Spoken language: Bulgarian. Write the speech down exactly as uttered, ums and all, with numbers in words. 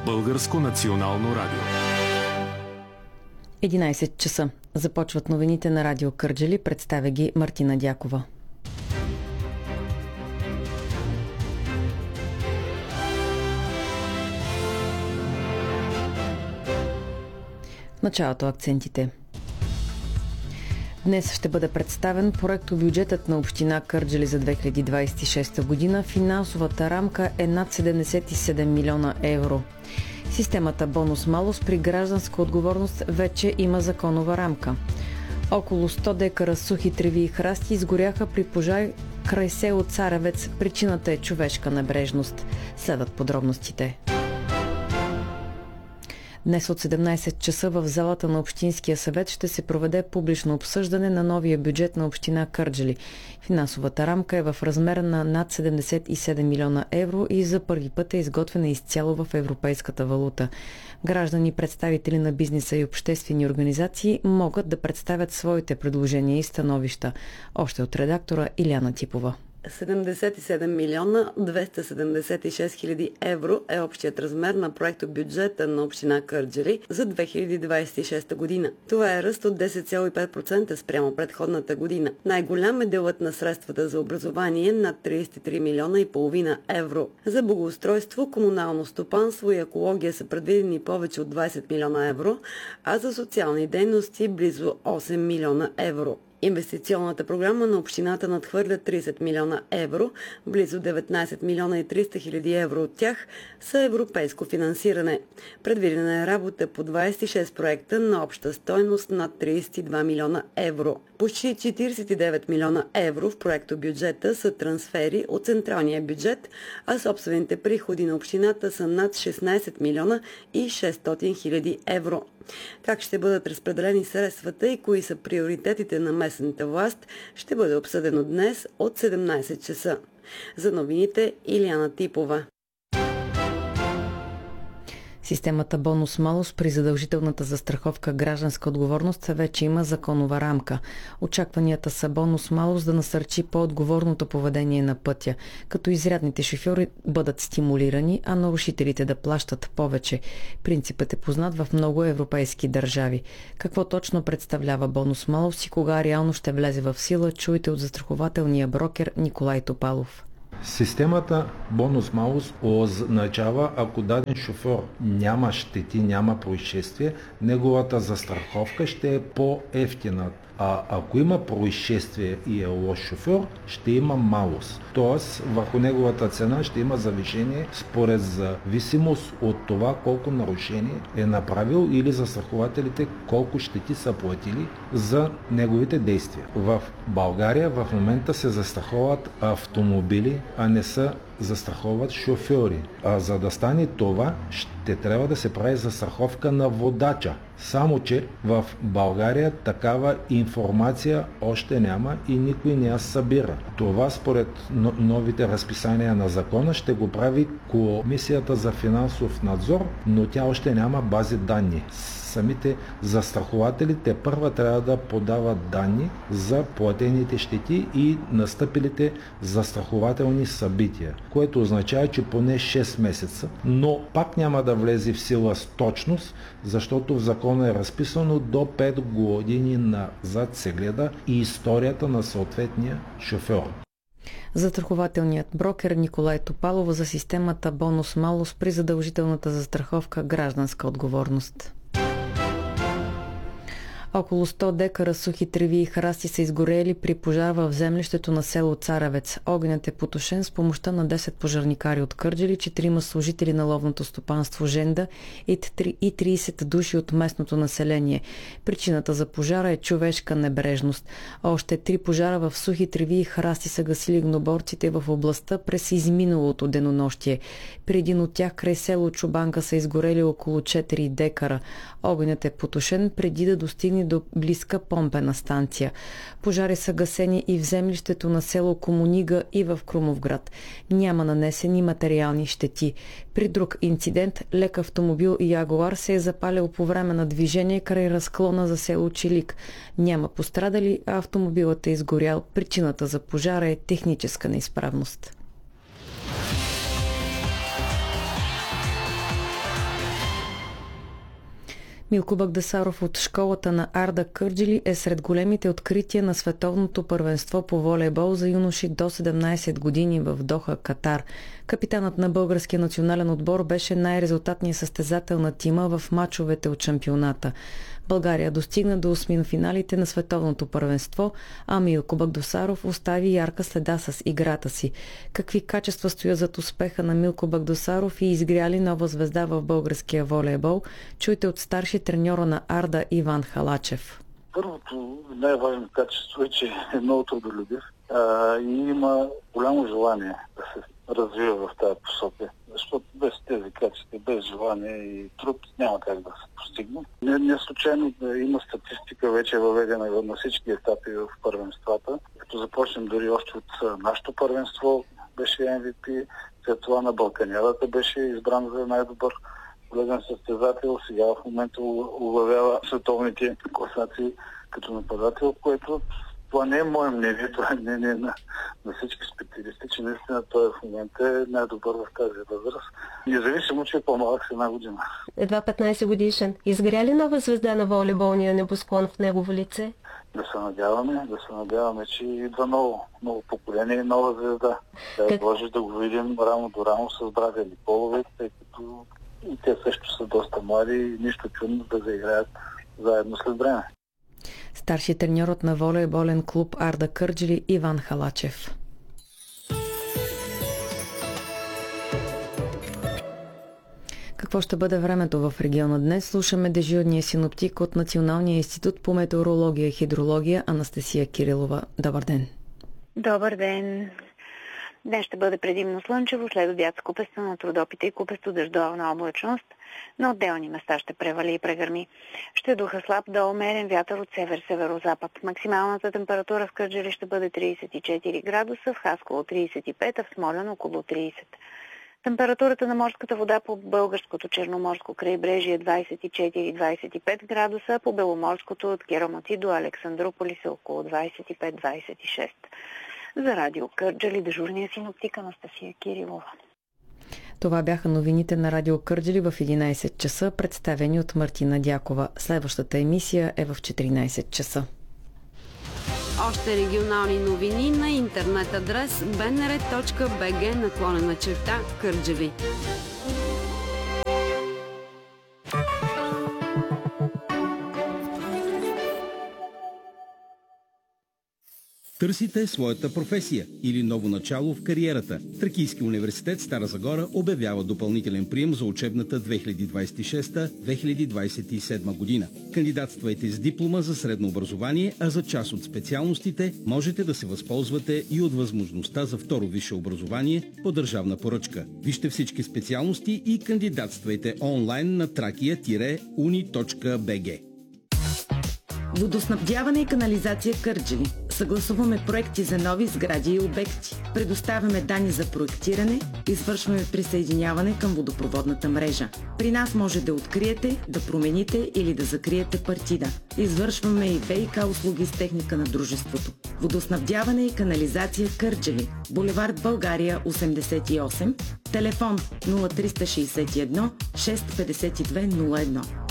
Българско национално радио. единайсет часа. Започват новините на Радио Кърджали. Представя ги Мартина Дякова. В началото акцентите. Днес ще бъде представен проектобюджетът на община Кърджали за две хиляди двадесет и шеста година. Финансовата рамка е над седемдесет и седем милиона евро. Системата бонус-малус при гражданска отговорност вече има законова рамка. Около сто декара сухи треви и храсти изгоряха при пожар край село Царевец. Причината е човешка небрежност. Следват подробностите. Днес от седемнайсет часа в залата на Общинския съвет ще се проведе публично обсъждане на новия бюджет на община Кърджали. Финансовата рамка е в размер на над седемдесет и седем милиона евро и за първи път е изготвена изцяло в европейската валута. Граждани, представители на бизнеса и обществени организации могат да представят своите предложения и становища. Още от редактора Иляна Типова. седемдесет и седем милиона двеста седемдесет и шест хиляди евро е общият размер на проекто бюджета на община Кърджали за две хиляди двадесет и шеста година. Това е ръст от десет цяло и пет процента спрямо предходната година. Най-голям е делът на средствата за образование над тридесет и три милиона и половина евро. За благоустройство, комунално стопанство и екология са предвидени повече от двадесет милиона евро, а за социални дейности близо осем милиона евро. Инвестиционната програма на общината надхвърля тридесет милиона евро, близо деветнайсет милиона и триста хиляди евро от тях са европейско финансиране. Предвидена е работа по двадесет и шест проекта на обща стойност над тридесет и два милиона евро. Почти четиридесет и девет милиона евро в проекто бюджета са трансфери от централния бюджет, а собствените приходи на общината са над шестнайсет милиона и шестстотин хиляди евро. Как ще бъдат разпределени средствата и кои са приоритетите на местната власт, ще бъде обсъдено днес от седемнайсет часа. За новините Иляна Типова. Системата бонус-малус при задължителната застраховка гражданска отговорност вече има законова рамка. Очакванията са бонус-малус да насърчи по-отговорното поведение на пътя, като изрядните шофьори бъдат стимулирани, а нарушителите да плащат повече. Принципът е познат в много европейски държави. Какво точно представлява бонус-малус и кога реално ще влезе в сила, чуйте от застрахователния брокер Николай Топалов. Системата бонус-малус означава, ако даден шофьор няма щети, няма происшествие, неговата застраховка ще е по-евтина. А ако има происшествие и е лош шофьор, ще има малус. Тоест, върху неговата цена ще има завишение според зависимост от това колко нарушение е направил или застрахователите колко щети са платили за неговите действия. В България в момента се застраховат автомобили, а не са застраховат шофьори. А за да стане това, ще трябва да се прави застраховка на водача. Само че в България такава информация още няма и никой не я събира. Това според новите разписания на закона ще го прави Комисията за финансов надзор, но тя още няма бази данни. Самите застрахователи те първа трябва да подават данни за платените щети и настъпилите застрахователни събития, което означава, че поне шест месеца, но пак няма да влезе в сила с точност, защото в закона е разписано до пет години назад се гледа и историята на съответния шофьор. Застрахователният брокер Николай Топалов за системата бонус-малус при задължителната застраховка гражданска отговорност. Около сто декара сухи треви и храсти са изгорели при пожар в землището на село Царевец. Огънят е потушен с помощта на десет пожарникари от Кърджали, четирима служители на ловното стопанство Женда и тридесет души от местното население. Причината за пожара е човешка небрежност. Още три пожара в сухи треви и храсти са гасили гноборците в областта през изминалото денонощие. При един от тях край село Чубанка са изгорели около четири декара. Огънят е потушен преди да достигне до близка помпена станция. Пожари са гасени и в землището на село Комунига и в Крумовград. Няма нанесени материални щети. При друг инцидент лек автомобил Ягуар се е запалял по време на движение край разклона за село Чилик. Няма пострадали, а автомобилът е изгорял. Причината за пожара е техническа неизправност. Милко Багдасаров от школата на Арда Кърджали е сред големите открития на световното първенство по волейбол за юноши до седемнайсет години в Доха, Катар. Капитанът на българския национален отбор беше най-резултатният състезател на тима в мачовете от шампионата. България достигна до осминофиналите на световното първенство, а Милко Багдасаров остави ярка следа с играта си. Какви качества стоят зад успеха на Милко Багдасаров и изгря ли нова звезда в българския волейбол? Чуйте от старши треньора на Арда Иван Халачев. Първото най-важно качество е, че е много трудолюбив а, и има голямо желание да се развива в тази посока. Защото без тези качества, без желание и труд няма как да се постигне. Не, не случайно да има статистика вече въведена на всички етапи в първенствата. Като започнем дори още от нашето първенство беше Ем Ви Пи, след това на Балканярата беше избран за най-добър голям състезател. Сега в момента оглавява световните класации като нападател, което това не е мое мнение, това е мнение на, на всички специалисти, че наистина той в момента е най-добър в тази възраст, независимо, че е по-малък с една година. Едва петнайсет годишен. Изгря ли нова звезда на волейболния небосклон в негово лице? Да се надяваме, да се надяваме, че идва ново, ново поколение и нова звезда. Да как... може да го видим рамо до рамо с братя Николове, тъй като и те също са доста млади и нищо чудно да заиграят заедно след време. Старши треньорът на волейболен клуб Арда Кърджали Иван Халачев. Какво ще бъде времето в региона днес? Слушаме дежурния синоптик от Националния институт по метеорология и хидрология Анастасия Кирилова. Добър ден! Добър ден! Днес ще бъде предимно слънчево, след обяд с купеста на трудопите и купесто дъждовна облачност. На отделни места ще превали и прегърми. Ще духа слаб до умерен вятър от север-северозапад. Максималната температура в Кърджали ще бъде трийсет и четири градуса, в Хасково трийсет и пет, а в Смолян около трийсет. Температурата на морската вода по българското черноморско крайбрежие е двайсет и четири до двайсет и пет градуса, по беломорското от Керамати до Александрополис е около двайсет и пет до двайсет и шест. За радио Кърджали дежурния синоптик Анастасия Кирилова. Това бяха новините на Радио Кърджали в единайсет часа, представени от Мартина Дякова. Следващата емисия е в четиринайсет часа. Още регионални новини на интернет адрес би ен ар точка би джи наклонена черта Кърджали. Търсите своята професия или ново начало в кариерата. Тракийски университет Стара Загора обявява допълнителен прием за учебната две хиляди двайсет и шеста - две хиляди двайсет и седма година. Кандидатствайте с диплома за средно образование, а за част от специалностите можете да се възползвате и от възможността за второ висше образование по държавна поръчка. Вижте всички специалности и кандидатствайте онлайн на тракия - уни точка би джи. Водоснабдяване и канализация Кърджали. Съгласуваме проекти за нови сгради и обекти. Предоставяме данни за проектиране, извършваме присъединяване към водопроводната мрежа. При нас може да откриете, да промените или да закриете партида. Извършваме и ВиК услуги с техника на дружеството. Водоснабдяване и канализация Кърджали. Булевард България осемдесет и осем. Телефон нула три шест едно шест пет две нула едно.